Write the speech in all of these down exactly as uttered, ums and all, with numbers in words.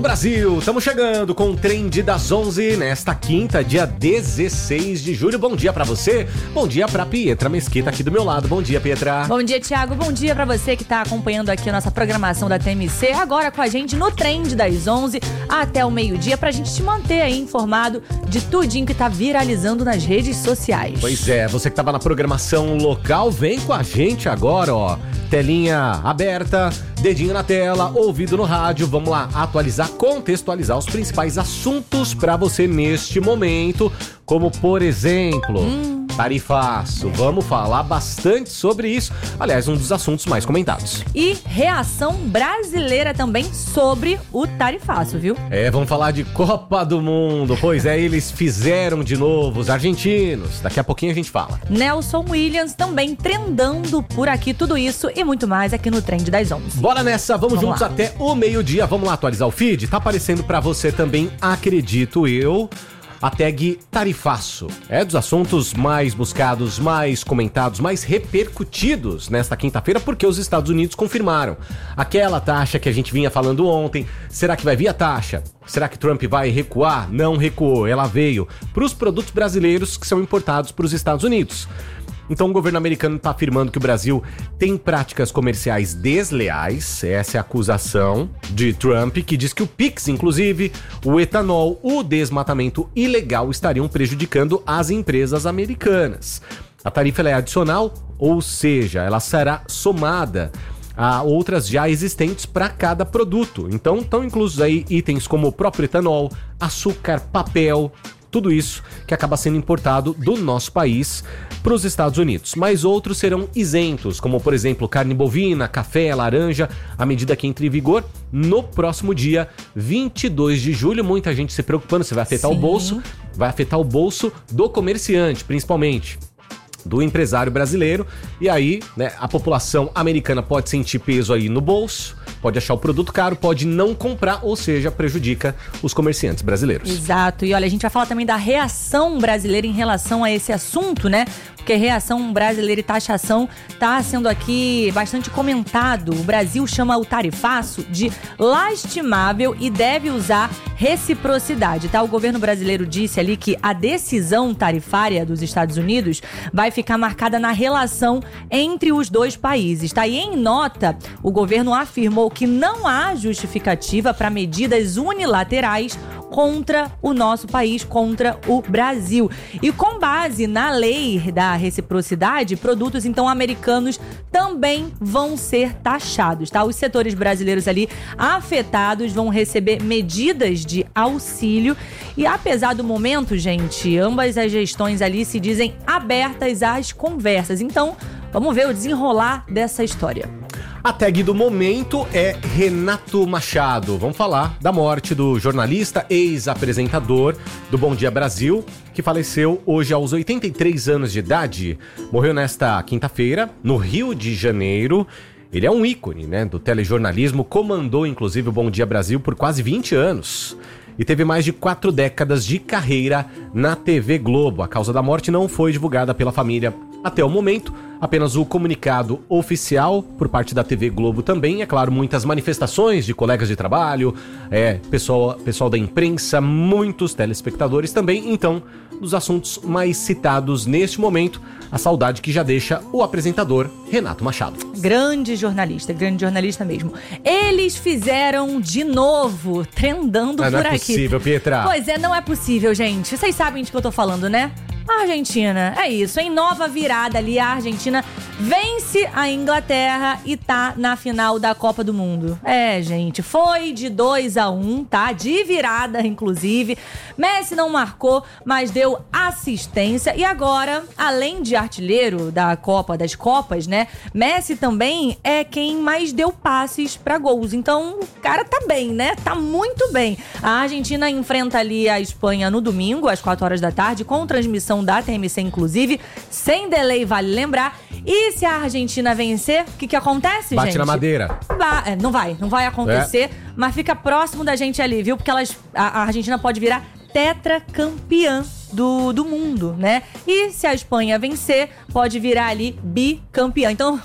Brasil, estamos chegando com o Trend das onze nesta quinta, dia dezesseis de julho. Bom dia pra você, bom dia pra Pietra Mesquita aqui do meu lado. Bom dia, Pietra. Bom dia, Thiago. Bom dia pra você que tá acompanhando aqui a nossa programação da T M C, agora com a gente no Trend das onze até o meio-dia, pra gente te manter aí informado de tudinho que tá viralizando nas redes sociais. Pois é, você que tava na programação local, vem com a gente agora, ó. Telinha aberta, dedinho na tela, ouvido no rádio. Vamos lá, atualizar, contextualizar os principais assuntos pra você neste momento, como por exemplo, hum. tarifaço. Vamos falar bastante sobre isso. Aliás, um dos assuntos mais comentados. E reação brasileira também sobre o tarifaço, viu? É, vamos falar de Copa do Mundo. Pois é, eles fizeram de novo, os argentinos. Daqui a pouquinho a gente fala. Nelson Williams também trendando por aqui, tudo isso e muito mais aqui no Trend das onze. Bora nessa, vamos, vamos juntos lá. Até o meio-dia. Vamos lá atualizar o feed? Tá aparecendo pra você também, acredito eu, a tag tarifaço. É dos assuntos mais buscados, mais comentados, mais repercutidos nesta quinta-feira, porque os Estados Unidos confirmaram. Aquela taxa que a gente vinha falando ontem, será que vai vir a taxa? Será que Trump vai recuar? Não recuou, ela veio para os produtos brasileiros que são importados para os Estados Unidos. Então o governo americano está afirmando que o Brasil tem práticas comerciais desleais, essa é a acusação de Trump, que diz que o Pix, inclusive, o etanol, o desmatamento ilegal estariam prejudicando as empresas americanas. A tarifa ela é adicional, ou seja, ela será somada a outras já existentes para cada produto. Então estão inclusos aí itens como o próprio etanol, açúcar, papel, tudo isso que acaba sendo importado do nosso país para os Estados Unidos. Mas outros serão isentos, como por exemplo carne bovina, café, laranja, à medida que entre em vigor no próximo dia vinte e dois de julho. Muita gente se preocupando se vai afetar Sim. o bolso, vai afetar o bolso do comerciante, principalmente do empresário brasileiro, e aí, né, a população americana pode sentir peso aí no bolso, pode achar o produto caro, pode não comprar, ou seja, prejudica os comerciantes brasileiros. Exato, e olha, a gente vai falar também da reação brasileira em relação a esse assunto, né? Porque reação brasileira e taxação tá sendo aqui bastante comentado. O Brasil chama o tarifaço de lastimável e deve usar reciprocidade, tá? O governo brasileiro disse ali que a decisão tarifária dos Estados Unidos vai ficar marcada na relação entre os dois países, tá? E em nota, o governo afirmou que não há justificativa para medidas unilaterais contra o nosso país, contra o Brasil. E com base na lei da reciprocidade, produtos então americanos também vão ser taxados, tá? Os setores brasileiros ali afetados vão receber medidas de auxílio e apesar do momento, gente, ambas as gestões ali se dizem abertas às conversas. Então, vamos ver o desenrolar dessa história. A tag do momento é Renato Machado. Vamos falar da morte do jornalista, ex-apresentador do Bom Dia Brasil, que faleceu hoje aos oitenta e três anos de idade. Morreu nesta quinta-feira, no Rio de Janeiro. Ele é um ícone, né, do telejornalismo, comandou inclusive o Bom Dia Brasil por quase vinte anos. E teve mais de quatro décadas de carreira na T V Globo. A causa da morte não foi divulgada pela família até o momento, apenas o comunicado oficial por parte da T V Globo também. É claro, muitas manifestações de colegas de trabalho, é, pessoal, pessoal da imprensa, muitos telespectadores também. Então, dos assuntos mais citados neste momento, a saudade que já deixa o apresentador Renato Machado. Grande jornalista, grande jornalista mesmo. Eles fizeram de novo, trendando ah, por aqui. Não é possível, Pietra. Pois é, não é possível, gente. Vocês sabem de que eu tô falando, né? A Argentina, é isso, em nova virada ali, a Argentina vence a Inglaterra e tá na final da Copa do Mundo. É, gente, foi de dois a um, tá? De virada, inclusive. Messi não marcou, mas deu assistência. E agora, além de artilheiro da Copa, das Copas, né? Messi também é quem mais deu passes pra gols. Então, o cara tá bem, né? Tá muito bem. A Argentina enfrenta ali a Espanha no domingo, às quatro horas da tarde, com transmissão da T M C, inclusive, sem delay, vale lembrar. E se a Argentina vencer, o que que acontece, Bate gente? na madeira. Ba- é, não vai, não vai acontecer, é. Mas fica próximo da gente ali, viu? Porque elas, a, a Argentina pode virar tetracampeã do, do mundo, né? E se a Espanha vencer, pode virar ali bicampeã. Então,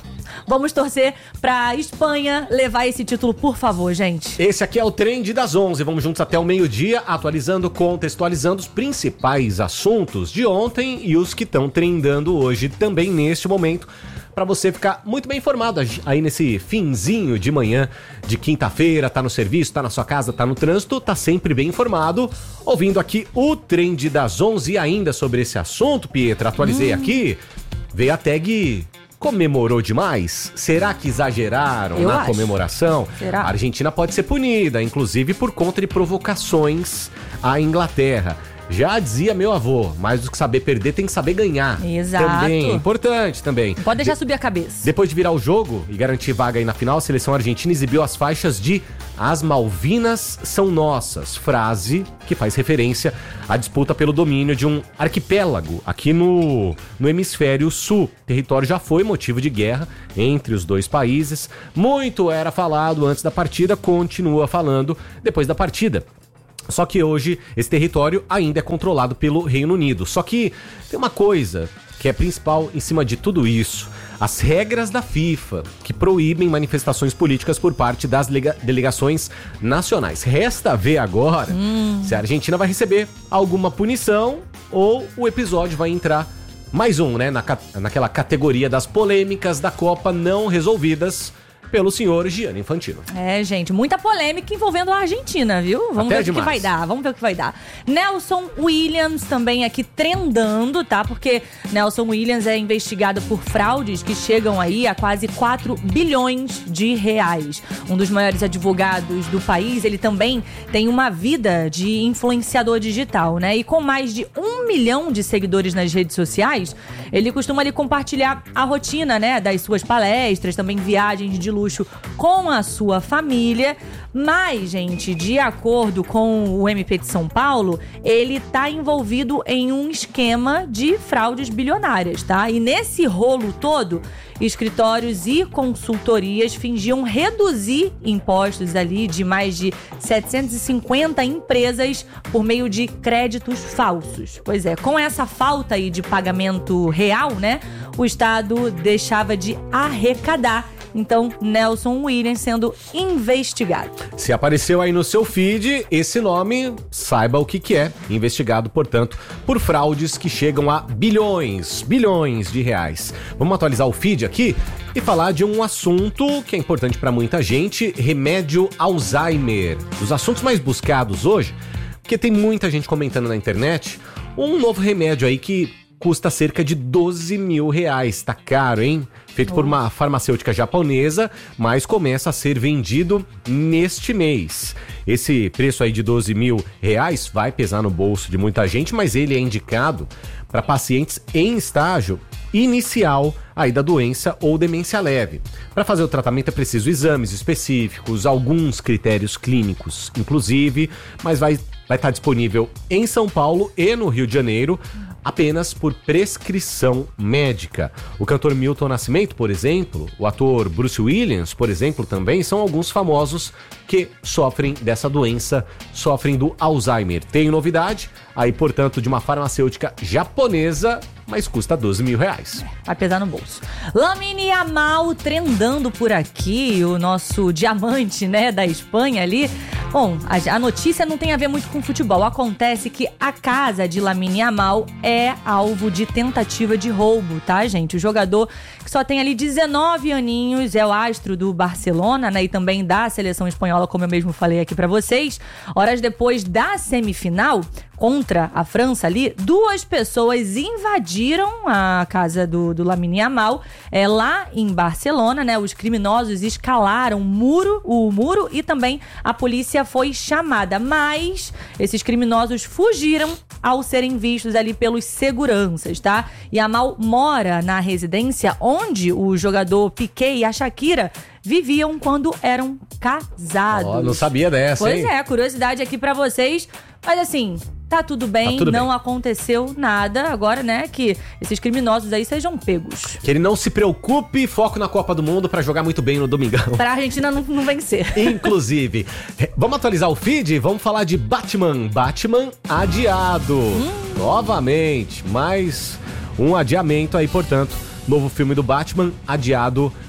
Vamos torcer pra Espanha levar esse título, por favor, gente. Esse aqui é o Trend das onze. Vamos juntos até o meio-dia, atualizando, contextualizando os principais assuntos de ontem e os que estão trendando hoje também neste momento, para você ficar muito bem informado aí nesse finzinho de manhã de quinta-feira, tá no serviço, tá na sua casa, tá no trânsito, tá sempre bem informado, ouvindo aqui o Trend das onze. E ainda sobre esse assunto, Pietra, atualizei hum. aqui, veio a tag... Comemorou demais? Será que exageraram Eu na acho. comemoração? Será? A Argentina pode ser punida, inclusive por conta de provocações à Inglaterra. Já dizia meu avô, mais do que saber perder, tem que saber ganhar. Exato. Também, importante também. Pode deixar de- subir a cabeça. Depois de virar o jogo e garantir vaga aí na final, a seleção argentina exibiu as faixas de "As Malvinas são nossas", frase que faz referência à disputa pelo domínio de um arquipélago aqui no, no hemisfério sul. O território já foi motivo de guerra entre os dois países. Muito era falado antes da partida, continua falando depois da partida. Só que hoje esse território ainda é controlado pelo Reino Unido. Só que tem uma coisa que é principal em cima de tudo isso: as regras da FIFA, que proíbem manifestações políticas por parte das lega- delegações nacionais. Resta ver agora hum. se a Argentina vai receber alguma punição ou o episódio vai entrar mais um, né, na, naquela categoria das polêmicas da Copa não resolvidas pelo senhor Gianni Infantino. É, gente, muita polêmica envolvendo a Argentina, viu? Vamos Até ver o que demais. vai dar, vamos ver o que vai dar. Nelson Williams também aqui trendando, tá? Porque Nelson Williams é investigado por fraudes que chegam aí a quase quatro bilhões de reais. Um dos maiores advogados do país, ele também tem uma vida de influenciador digital, né? E com mais de um milhão de seguidores nas redes sociais, ele costuma ali compartilhar a rotina, né? Das suas palestras, também viagens de luxo com a sua família. Mas, gente, de acordo com o M P de São Paulo, ele tá envolvido em um esquema de fraudes bilionárias, tá? E nesse rolo todo, escritórios e consultorias fingiam reduzir impostos ali de mais de setecentas e cinquenta empresas por meio de créditos falsos. Pois é, com essa falta aí de pagamento real, né, o Estado deixava de arrecadar. Então, Nelson Williams sendo investigado. Se apareceu aí no seu feed esse nome, saiba o que que é. Investigado, portanto, por fraudes que chegam a bilhões, bilhões de reais. Vamos atualizar o feed aqui e falar de um assunto que é importante para muita gente: remédio Alzheimer. Dos assuntos mais buscados hoje, porque tem muita gente comentando na internet, um novo remédio aí que custa cerca de doze mil reais. Tá caro, hein? Feito por uma farmacêutica japonesa, mas começa a ser vendido neste mês. Esse preço aí de doze mil reais vai pesar no bolso de muita gente, mas ele é indicado para pacientes em estágio inicial aí da doença ou demência leve. Para fazer o tratamento é preciso exames específicos, alguns critérios clínicos, inclusive, mas vai vai estar disponível em São Paulo e no Rio de Janeiro apenas por prescrição médica. O cantor Milton Nascimento, por exemplo, o ator Bruce Williams, por exemplo, também são alguns famosos que sofrem dessa doença, sofrem do Alzheimer. Tem novidade aí, portanto, de uma farmacêutica japonesa, mas custa doze mil reais. Vai pesar no bolso. Lamine Yamal trendando por aqui, o nosso diamante, né, da Espanha ali. Bom, a, a notícia não tem a ver muito com futebol. Acontece que a casa de Lamine Yamal é alvo de tentativa de roubo, tá, gente? O jogador que só tem ali dezenove aninhos, é o astro do Barcelona, né, e também da seleção espanhola, como eu mesmo falei aqui pra vocês. Horas depois da semifinal, contra a França ali, duas pessoas invadiram a casa do, do Lamine Yamal, é, lá em Barcelona, né? Os criminosos escalaram o muro, o muro e também a polícia foi chamada, mas esses criminosos fugiram ao serem vistos ali pelos seguranças, tá? Yamal mora na residência onde o jogador Piqué e a Shakira viviam quando eram casados. Oh, não sabia dessa, pois hein? Pois é, curiosidade aqui pra vocês, mas assim, tá tudo bem, tá tudo não bem. aconteceu nada. Agora, né, que esses criminosos aí sejam pegos. Que ele não se preocupe, foco na Copa do Mundo pra jogar muito bem no domingão. Pra Argentina não, não vencer. Inclusive, vamos atualizar o feed? Vamos falar de Batman. Batman adiado. Hum. Novamente, mais um adiamento aí, portanto. Novo filme do Batman adiado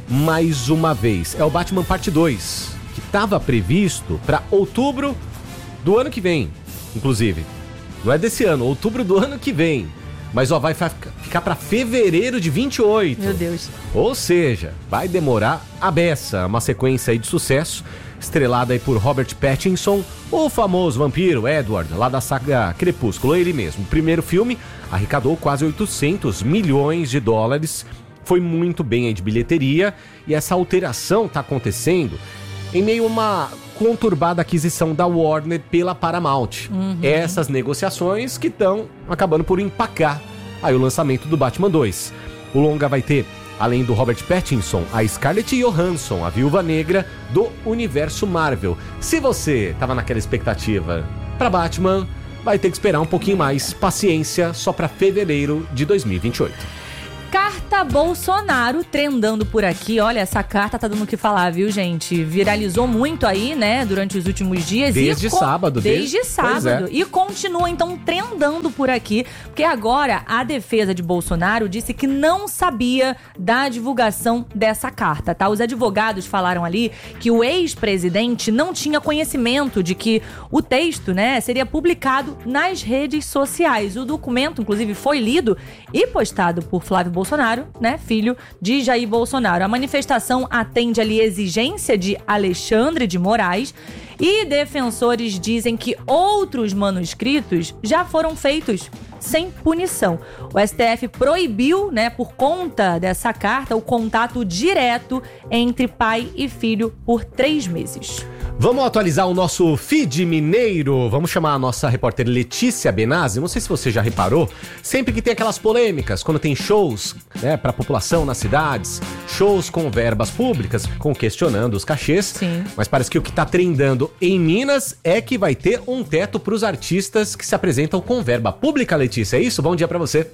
mais uma vez. É o Batman Parte dois, que estava previsto para outubro do ano que vem, inclusive. Não é desse ano, outubro do ano que vem. Mas ó, vai ficar para fevereiro de vinte e oito. Meu Deus. Ou seja, vai demorar a beça. Uma sequência aí de sucesso, estrelada aí por Robert Pattinson, o famoso vampiro Edward, lá da saga Crepúsculo, ele mesmo. O primeiro filme arrecadou quase oitocentos milhões de dólares, foi muito bem aí de bilheteria, e essa alteração está acontecendo em meio a uma conturbada aquisição da Warner pela Paramount. Uhum. Essas negociações que estão acabando por empacar aí o lançamento do Batman dois. O longa vai ter, além do Robert Pattinson, a Scarlett Johansson, a Viúva Negra do universo Marvel. Se você tava naquela expectativa para Batman, vai ter que esperar um pouquinho mais. Paciência, só para fevereiro de dois mil e vinte e oito. Carta Bolsonaro trendando por aqui. Olha, essa carta tá dando o que falar, viu, gente? Viralizou muito aí, né, durante os últimos dias. Desde e sábado. Desde, desde sábado. É. E continua, então, trendando por aqui. Porque agora a defesa de Bolsonaro disse que não sabia da divulgação dessa carta, tá? Os advogados falaram ali que o ex-presidente não tinha conhecimento de que o texto, né, seria publicado nas redes sociais. O documento, inclusive, foi lido e postado por Flávio Bolsonaro, né, filho de Jair Bolsonaro. A manifestação atende ali a exigência de Alexandre de Moraes e defensores dizem que outros manuscritos já foram feitos sem punição. O S T F proibiu, né, por conta dessa carta, o contato direto entre pai e filho por três meses. Vamos atualizar o nosso feed mineiro. Vamos chamar a nossa repórter Letícia Benazzi. Não sei se você já reparou, sempre que tem aquelas polêmicas, quando tem shows, né, para a população nas cidades, shows com verbas públicas, ficam questionando os cachês. Sim. Mas parece que o que está trendando em Minas é que vai ter um teto para os artistas que se apresentam com verba pública, Letícia. É isso? Bom dia para você.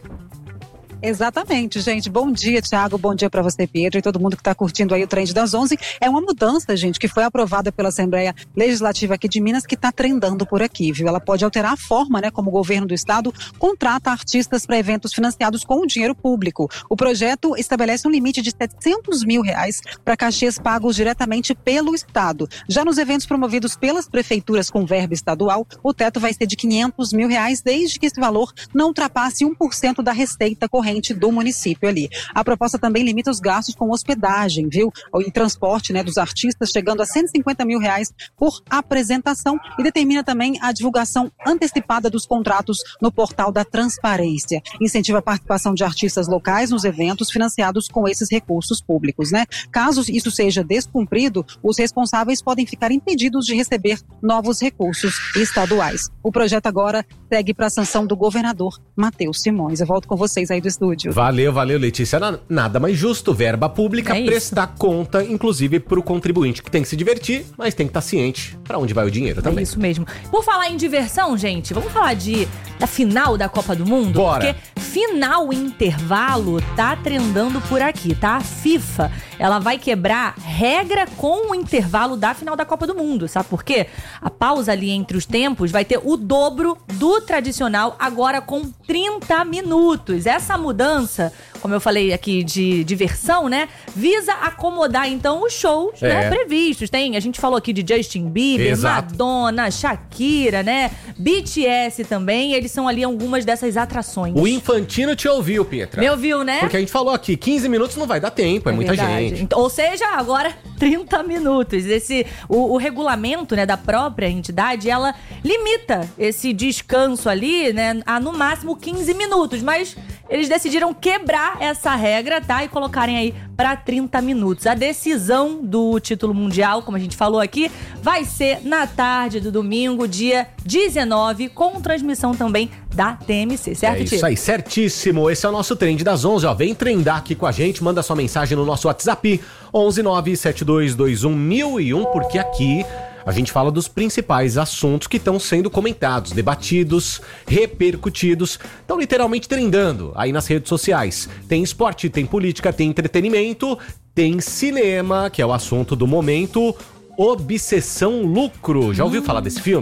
Exatamente, gente. Bom dia, Thiago. Bom dia para você, Pedro, e todo mundo que está curtindo aí o Trend das onze. É uma mudança, gente, que foi aprovada pela Assembleia Legislativa aqui de Minas, que está trendando por aqui, viu? Ela pode alterar a forma, né, como o governo do estado contrata artistas para eventos financiados com o dinheiro público. O projeto estabelece um limite de setecentos mil reais para cachês pagos diretamente pelo estado. Já nos eventos promovidos pelas prefeituras com verba estadual, o teto vai ser de quinhentos mil reais, desde que esse valor não ultrapasse um por cento da receita corrente do município ali. A proposta também limita os gastos com hospedagem, viu? E transporte, né, dos artistas, chegando a cento e cinquenta mil reais por apresentação, e determina também a divulgação antecipada dos contratos no portal da transparência. Incentiva a participação de artistas locais nos eventos financiados com esses recursos públicos, né? Caso isso seja descumprido, os responsáveis podem ficar impedidos de receber novos recursos estaduais. O projeto agora segue para a sanção do governador Matheus Simões. Eu volto com vocês aí do estúdio. Valeu, valeu, Letícia. Nada mais justo, verba pública, é prestar conta, inclusive para o contribuinte, que tem que se divertir, mas tem que estar ciente para onde vai o dinheiro também. É isso mesmo. Por falar em diversão, gente, vamos falar de, da final da Copa do Mundo? Bora. Porque final intervalo tá trendando por aqui, tá? A FIFA, ela vai quebrar regra com o intervalo da final da Copa do Mundo, sabe por quê? A pausa ali entre os tempos vai ter o dobro do tradicional, agora com trinta minutos. Essa mudança, como eu falei aqui, de diversão, né, visa acomodar então os shows, é. né, previstos. Tem, a gente falou aqui de Justin Bieber, Exato. Madonna, Shakira, né, B T S também, eles são ali algumas dessas atrações. O Infantino te ouviu, Pietra. Me ouviu, né? Porque a gente falou aqui, quinze minutos não vai dar tempo, é, é muita verdade. gente. Ou seja, agora trinta minutos. Esse, o, o regulamento, né, da própria entidade, ela limita esse descanso ali, né, a no máximo quinze minutos, mas eles decidiram quebrar essa regra, tá? E colocarem aí para trinta minutos. A decisão do título mundial, como a gente falou aqui, vai ser na tarde do domingo, dia dezenove, com transmissão também da T M C, certo, É Tio? isso aí, certíssimo. Esse é o nosso Trend das onze, ó. Vem trendar aqui com a gente, manda sua mensagem no nosso WhatsApp, onze nove sete dois dois um mil e um, porque aqui a gente fala dos principais assuntos que estão sendo comentados, debatidos, repercutidos, estão literalmente trendando aí nas redes sociais. Tem esporte, tem política, tem entretenimento, tem cinema, que é o assunto do momento, Obsessão Lucro. Já ouviu hum. falar desse filme?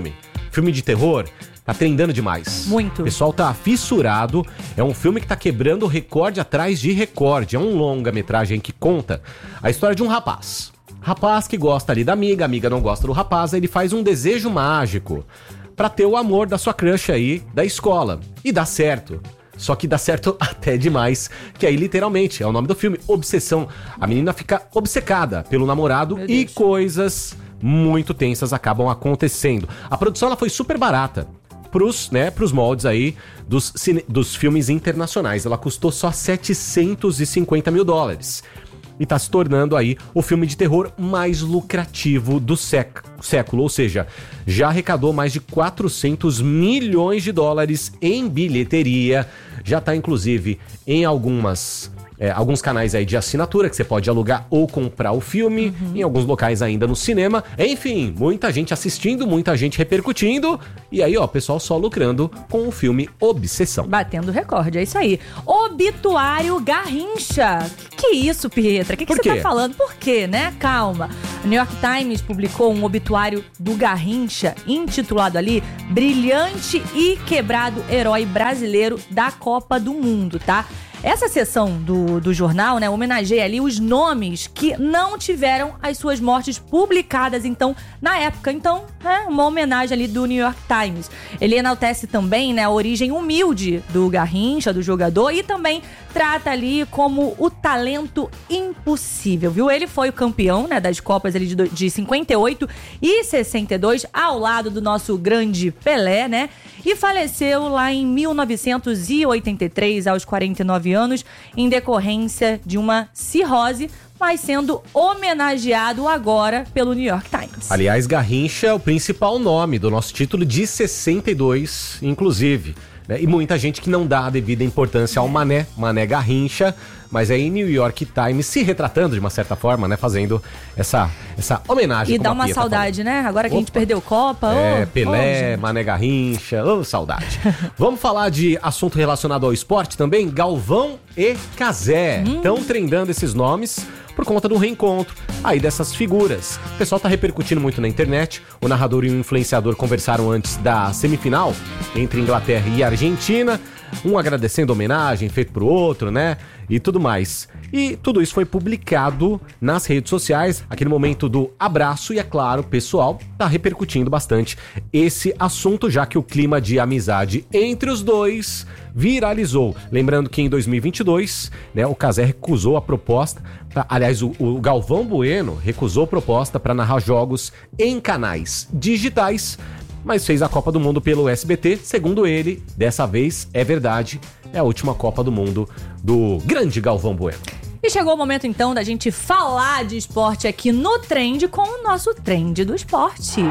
Filme de terror tá trendando demais. Muito. O pessoal tá fissurado. É um filme que tá quebrando recorde atrás de recorde. É um longa-metragem que conta a história de um rapaz. Rapaz que gosta ali da amiga, a amiga não gosta do rapaz, aí ele faz um desejo mágico pra ter o amor da sua crush aí da escola. E dá certo. Só que dá certo até demais, que aí literalmente é o nome do filme, Obsessão. A menina fica obcecada pelo namorado e coisas muito tensas acabam acontecendo. A produção ela foi super barata pros, né, pros moldes aí dos, cine, dos filmes internacionais. Ela custou só setecentos e cinquenta mil dólares. E tá se tornando aí o filme de terror mais lucrativo do sec- século. Ou seja, já arrecadou mais de quatrocentos milhões de dólares em bilheteria. Já tá, inclusive, em algumas... É, alguns canais aí de assinatura que você pode alugar ou comprar o filme, uhum. Em alguns locais ainda no cinema. Enfim, muita gente assistindo, muita gente repercutindo. E aí, ó, o pessoal só lucrando com o filme Obsessão. Batendo recorde, é isso aí. Obituário Garrincha. Que isso, Pietra? O que, que você tá falando? Por quê, né? Calma. O New York Times publicou um obituário do Garrincha, intitulado ali Brilhante e Quebrado Herói Brasileiro da Copa do Mundo, tá? Essa seção do, do jornal, né, homenageia ali os nomes que não tiveram as suas mortes publicadas, então, na época. Então, é uma homenagem ali do New York Times. Ele enaltece também, né, a origem humilde do Garrincha, do jogador, e também trata ali como o talento impossível, viu? Ele foi o campeão, né, das Copas ali de, de cinquenta e oito e sessenta e dois, ao lado do nosso grande Pelé, né? E faleceu lá em mil novecentos e oitenta e três, aos quarenta e nove anos, em decorrência de uma cirrose, mas sendo homenageado agora pelo New York Times. Aliás, Garrincha é o principal nome do nosso título de sessenta e dois, inclusive. Né? E muita gente que não dá a devida importância ao Mané, Mané Garrincha, mas aí New York Times se retratando de uma certa forma, né? Fazendo essa, essa homenagem. E dá uma saudade, né? Agora que Opa. a gente perdeu Copa. É, oh, Pelé, oh, Mané Garrincha, ô, oh, saudade. Vamos falar de assunto relacionado ao esporte também? Galvão e Cazé. Estão hum. trendando esses nomes por conta do reencontro aí dessas figuras. O pessoal tá repercutindo muito na internet. O narrador e o influenciador conversaram antes da semifinal entre Inglaterra e Argentina. Um agradecendo a homenagem feito pro outro, né? E tudo mais. E tudo isso foi publicado nas redes sociais, aquele momento do abraço, e é claro, o pessoal tá repercutindo bastante esse assunto, já que o clima de amizade entre os dois viralizou. Lembrando que em dois mil e vinte e dois, né, o Cazé recusou a proposta, pra, aliás, o, o Galvão Bueno recusou a proposta para narrar jogos em canais digitais, mas fez a Copa do Mundo pelo S B T. Segundo ele, dessa vez é verdade, é a última Copa do Mundo do grande Galvão Bueno. E chegou o momento então da gente falar de esporte aqui no Trend com o nosso Trend do Esporte.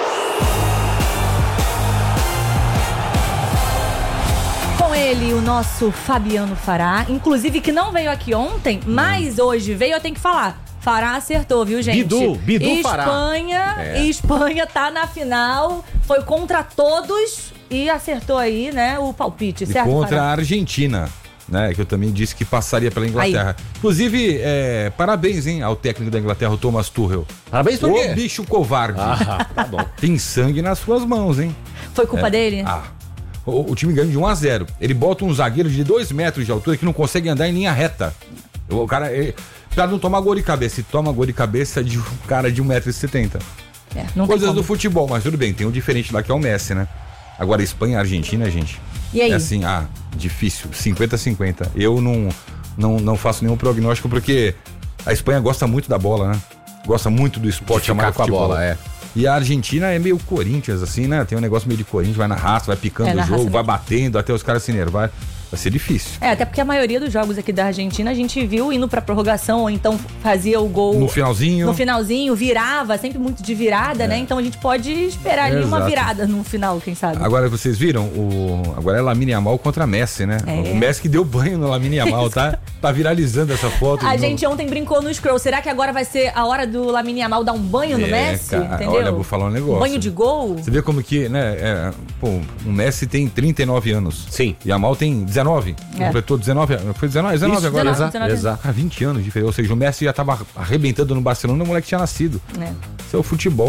Com ele, o nosso Fabiano Fará, inclusive que não veio aqui ontem, mas hoje veio, eu tenho que falar. Fará acertou, viu, gente? Bidu, Bidu Fará. Espanha, é. Espanha tá na final, foi contra todos e acertou aí, né, o palpite, e certo? Contra Fará? a Argentina, né, que eu também disse que passaria pela Inglaterra. Aí. Inclusive, é, parabéns, hein, ao técnico da Inglaterra, o Thomas Tuchel. Parabéns por quê? O bicho covarde. Ah, tá bom. Tem sangue nas suas mãos, hein? Foi culpa é. dele? Ah. O, o time ganha de um a zero. Ele bota um zagueiro de dois metros de altura que não consegue andar em linha reta. O cara... Ele, pra não tomar gol de cabeça. E toma gol de cabeça de um cara de um metro e setenta. É, não Coisas do futebol, mas tudo bem. Tem um diferente lá que é o Messi, né? Agora, Espanha e Argentina, gente. E aí? É assim, ah, difícil. cinquenta a cinquenta. Eu não, não, não faço nenhum prognóstico porque a Espanha gosta muito da bola, né? Gosta muito do esporte chamado com futebol. a bola, é. E a Argentina é meio Corinthians, assim, né? Tem um negócio meio de Corinthians, vai na raça, vai picando é, o jogo, vai batendo até os caras se enervarem. Vai ser difícil. É, até porque a maioria dos jogos aqui da Argentina a gente viu indo pra prorrogação, ou então fazia o gol... No finalzinho. No finalzinho, virava, sempre muito de virada, é. né? Então a gente pode esperar ali Exato. uma virada no final, quem sabe. Agora, vocês viram? O... Agora é Lamine Yamal contra Messi, né? É. O Messi que deu banho no Lamine Yamal, tá? Tá viralizando essa foto. A gente novo. ontem brincou no scroll. Será que agora vai ser a hora do Lamine Yamal dar um banho no é, Messi? Cara, entendeu? Olha, vou falar um negócio. Banho de gol? Você vê como que, né? É, pô, o Messi tem trinta e nove anos. Sim. Yamal tem dezenove. É. Completou dezenove, foi dezenove, dezenove Isso, agora. dezenove, dezenove. Exato. Ah, vinte anos de diferença. Ou seja, o Messi já tava arrebentando no Barcelona, o moleque tinha nascido. É. Isso é o futebol.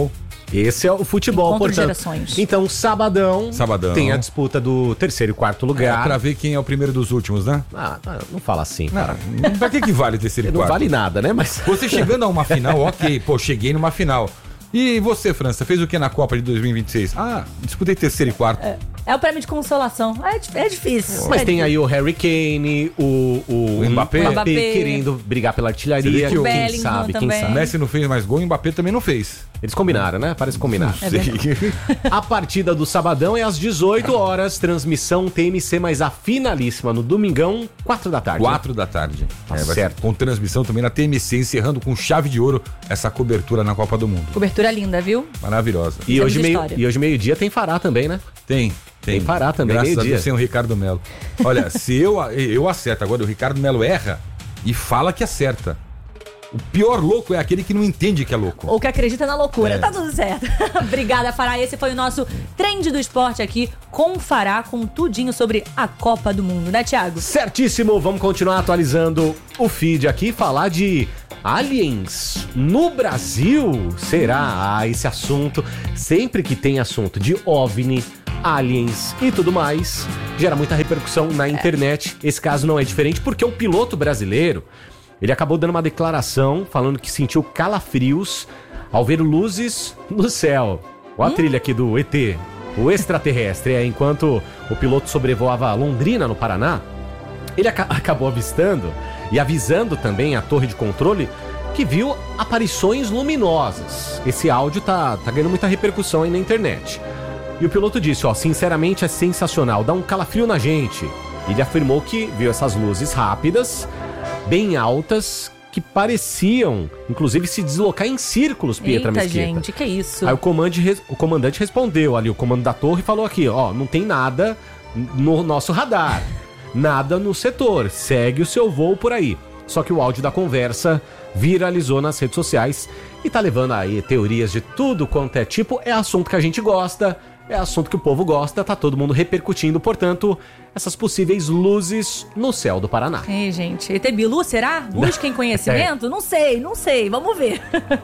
Esse é o futebol, Encontro de portanto. gerações. Então, sabadão, Sabadão. tem a disputa do terceiro e quarto É lugar. pra ver quem é o primeiro dos últimos, né? Ah, não fala assim, cara. Não, pra que que vale o terceiro e Não quarto? vale nada, né? Mas Você chegando a uma final, ok. Pô, cheguei numa final. E você, França, fez o que na Copa de dois mil e vinte e seis? Ah, disputei terceiro e quarto. É, é o prêmio de consolação. É, di- é difícil. Mas é tem difícil. aí o Harry Kane, o, o, O Mbappé. o Mbappé. querendo brigar pela artilharia. Você vê que o Quem Bellingham sabe, quem também. O sabe. Messi não fez mais gol e o Mbappé também não fez. Eles combinaram, né? Parece combinar. É verdade. A partida do sabadão é às dezoito horas, transmissão T M C, mas a finalíssima no domingão, quatro da tarde. Quatro da tarde. Tá vai ser certo. com transmissão também na T M C, encerrando com chave de ouro essa cobertura na Copa do Mundo. Cobertura linda, viu? Maravilhosa. E Fizemos hoje, meio, história. e hoje meio-dia tem Fará também, né? Tem, tem. Tem Pará também, Graças a meio-dia. Deus, sem o Ricardo Melo. Olha, se eu, eu acerto agora, o Ricardo Melo erra e fala que acerta. O pior louco é aquele que não entende que é louco. Ou que acredita na loucura. É. Tá tudo certo. Obrigada, Fará. Esse foi o nosso Trend do Esporte aqui com Fará, com tudinho sobre a Copa do Mundo, né, Thiago? Certíssimo, vamos continuar atualizando o feed aqui, falar de aliens no Brasil. Será? Ah, esse assunto, sempre que tem assunto de OVNI, aliens e tudo mais, gera muita repercussão na internet. Esse caso não é diferente porque o piloto brasileiro, ele acabou dando uma declaração falando que sentiu calafrios ao ver luzes no céu. Olha a trilha aqui do E T, o extraterrestre. É, enquanto o piloto sobrevoava Londrina, no Paraná, ele aca- acabou avistando e avisando também a torre de controle que viu aparições luminosas. Esse áudio tá, tá ganhando muita repercussão aí na internet. E o piloto disse, ó, sinceramente é sensacional, dá um calafrio na gente. Ele afirmou que viu essas luzes rápidas, bem altas, que pareciam, inclusive, se deslocar em círculos, Pietra Eita, Mesquita. gente, que isso? Aí o, comande, res- o comandante respondeu ali, o comando da torre falou aqui, ó, não tem nada no nosso radar, nada no setor, segue o seu voo por aí. Só que o áudio da conversa viralizou nas redes sociais e tá levando aí teorias de tudo quanto é tipo, é assunto que a gente gosta, é assunto que o povo gosta, tá todo mundo repercutindo, portanto, essas possíveis luzes no céu do Paraná. Ei, gente, E T Bilu, será? Busquem conhecimento? Não sei, não sei, vamos ver.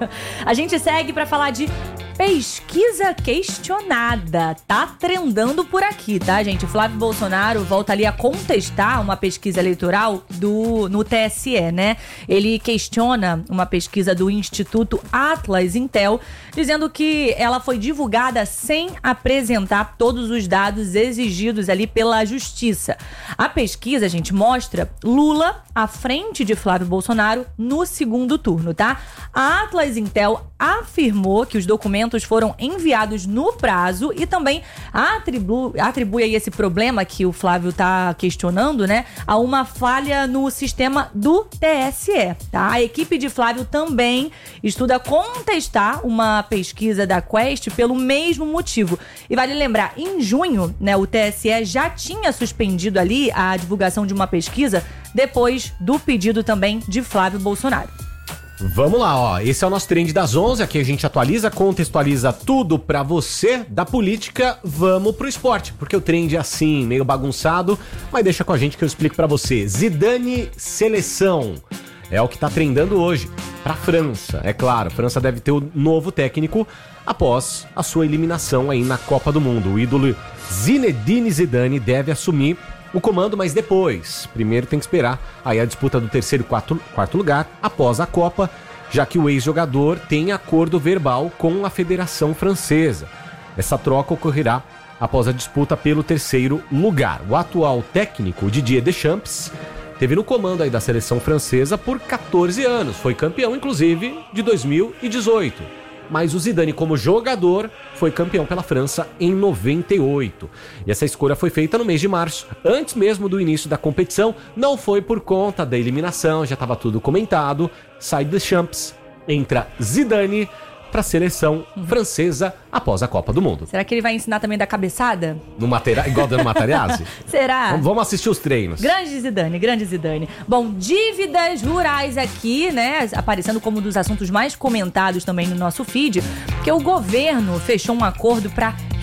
A gente segue pra falar de pesquisa questionada. Tá trendando por aqui, tá, gente? Flávio Bolsonaro volta ali a contestar uma pesquisa eleitoral do, no T S E, né? Ele questiona uma pesquisa do Instituto Atlas Intel, dizendo que ela foi divulgada sem apresentar todos os dados exigidos ali pela justiça. A pesquisa, gente, mostra Lula à frente de Flávio Bolsonaro no segundo turno, tá? A Atlas Intel afirmou que os documentos foram enviados no prazo e também atribui, atribui aí esse problema que o Flávio tá questionando, né, a uma falha no sistema do T S E, tá? A equipe de Flávio também estuda contestar uma pesquisa da Quest pelo mesmo motivo. E vale lembrar, em junho, né, o T S E já tinha suspendido ali a divulgação de uma pesquisa depois do pedido também de Flávio Bolsonaro. Vamos lá, ó. Esse é o nosso Trend das onze. Aqui a gente atualiza, contextualiza tudo pra você da política. Vamos pro esporte, porque o trend é assim, meio bagunçado, mas deixa com a gente que eu explico pra você. Zidane seleção. É o que tá trendando hoje pra França. É claro, a França deve ter o novo técnico após a sua eliminação aí na Copa do Mundo. O ídolo Zinedine Zidane deve assumir o comando, mas depois. Primeiro tem que esperar aí a disputa do terceiro e quarto, quarto lugar após a Copa, já que o ex-jogador tem acordo verbal com a Federação Francesa. Essa troca ocorrerá após a disputa pelo terceiro lugar. O atual técnico, Didier Deschamps, teve no comando aí da seleção francesa por catorze anos. Foi campeão, inclusive, de dois mil e dezoito. Mas o Zidane, como jogador, foi campeão pela França em noventa e oito. E essa escolha foi feita no mês de março, antes mesmo do início da competição. Não foi por conta da eliminação, já estava tudo comentado. Sai Deschamps, entra Zidane para a seleção francesa após a Copa do Mundo. Será que ele vai ensinar também da cabeçada? No matera... Igual dando Materazzi? Será? Vamos- Vamos assistir os treinos. Grande Zidane, grande Zidane. Bom, dívidas rurais aqui, né, aparecendo como um dos assuntos mais comentados também no nosso feed, porque o governo fechou um acordo para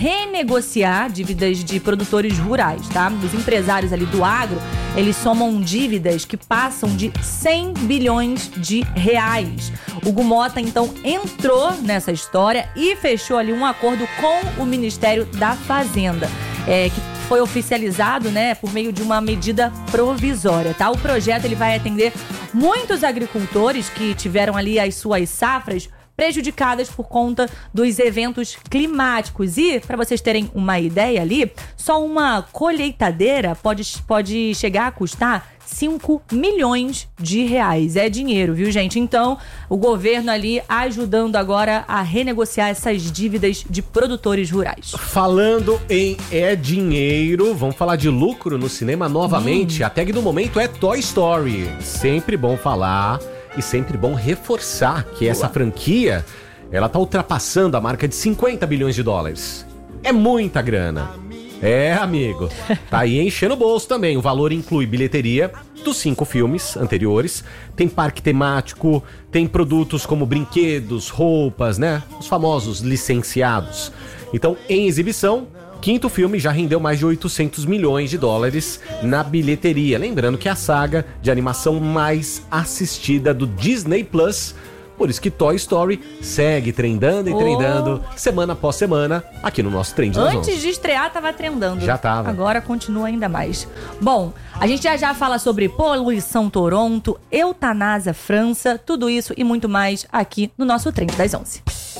renegociar dívidas de produtores rurais, tá? Os empresários ali do agro, eles somam dívidas que passam de cem bilhões de reais. O Gumota, então, entrou nessa história e fechou ali um acordo com o Ministério da Fazenda, é, que foi oficializado, né, por meio de uma medida provisória, tá? O projeto, ele vai atender muitos agricultores que tiveram ali as suas safras prejudicadas por conta dos eventos climáticos. E, para vocês terem uma ideia ali, só uma colheitadeira pode, pode chegar a custar cinco milhões de reais. É dinheiro, viu, gente? Então, o governo ali ajudando agora a renegociar essas dívidas de produtores rurais. Falando em é dinheiro, vamos falar de lucro no cinema novamente. Hum. A tag do momento é Toy Story. Sempre bom falar e sempre bom reforçar que essa franquia, ela tá ultrapassando a marca de cinquenta bilhões de dólares. É muita grana. É, amigo. Tá aí enchendo o bolso também. O valor inclui bilheteria dos cinco filmes anteriores. Tem parque temático, tem produtos como brinquedos, roupas, né? Os famosos licenciados. Então, em exibição, quinto filme já rendeu mais de oitocentos milhões de dólares na bilheteria. Lembrando que é a saga de animação mais assistida do Disney Plus. Por isso que Toy Story segue trendando e oh. trendando semana após semana aqui no nosso Trend das onze. Antes de estrear tava trendando. Já tava. Agora continua ainda mais. Bom, a gente já já fala sobre poluição Toronto, eutanásia França, tudo isso e muito mais aqui no nosso Trend das onze.